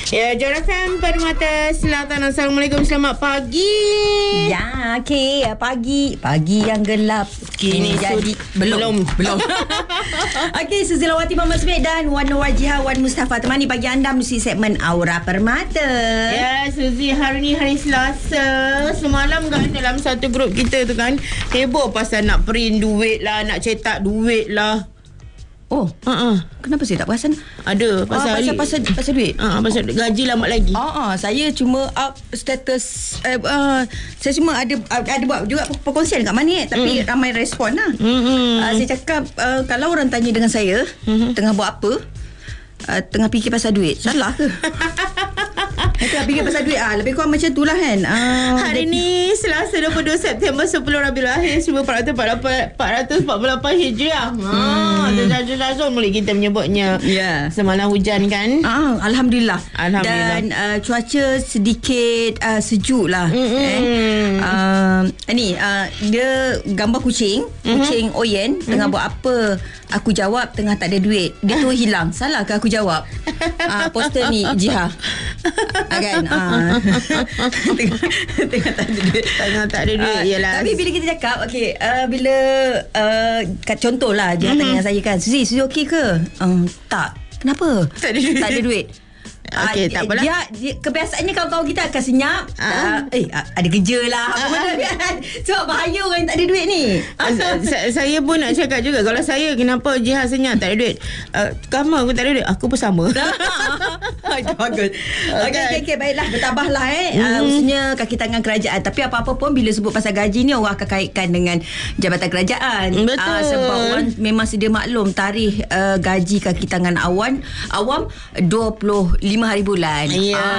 Ya, Jora FM Permata Selatan. Assalamualaikum, selamat pagi. Ya, okey, pagi yang gelap. Kini jadi belum. Okey, Suzilawati Muhammad Smith dan Wan Nur Wajiha Wan Mustafa temani pagi anda mesti segmen Aura Permata. Ya, Suzy, hari ni hari Selasa. Semalam kan dalam satu grup kita tu kan heboh pasal nak print duit lah, nak cetak duit lah. Oh, kenapa saya tak perasan? Ada pasal pasal duit. Pasal gaji lambat lagi. Saya cuma up status saya cuma ada buat juga perkongsian kat mana tapi ramai respon lah. Saya cakap kalau orang tanya dengan saya tengah buat apa, tengah fikir pasal duit, salah ke? Tengah fikir pasal duit, lebih kurang macam tu lah kan. Hari ni Selasa 22 September 10 Rabiul Akhir 1448 Hijriah. Zazul boleh kita menyebutnya. Ya. Semalam hujan kan? Alhamdulillah. Dan cuaca sedikit sejuk lah. Dia gambar kucing Oyen tengah buat apa. Aku jawab tengah tak ada duit. Dia tu hilang. Salah ke aku jawab? Poster ni Jiha kan? Tengah tak ada duit. Yelah. Tapi bila kita cakap bila contohlah Jiha tanya dengan saya kan, Suzy okey ke? Tak. Kenapa? Tak ada duit. Okey, tak apalah. Dia kebiasaannya kawan-kawan kita akan senyap. Ada kerja lah. Apa benda kan? Sebab bahaya orang yang tak ada duit ni. Saya pun nak cakap juga, kalau saya kenapa Jiha senyap tak ada duit. Kamu aku tak ada duit. Aku pun sama. Bagus. Okey, baiklah, bertabahlah ususnya kaki tangan kerajaan. Tapi apa-apa pun bila sebut pasal gaji ni orang akan kaitkan dengan jabatan kerajaan. Betul. Sebab orang memang sedia maklum tarikh gaji kaki tangan awam 25 hari bulan.